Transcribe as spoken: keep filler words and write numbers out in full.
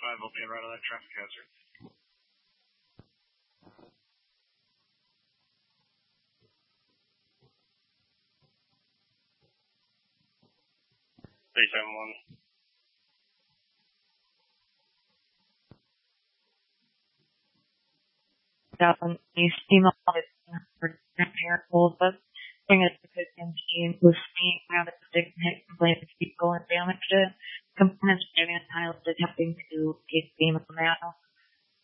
five will be right on that traffic hazard. three seven one. Down the steam of it for air pools, but bring it to the engine with steam, have it stick and hit complaint of people and damaged it. Components driving a tile detecting to gate beam of the matter.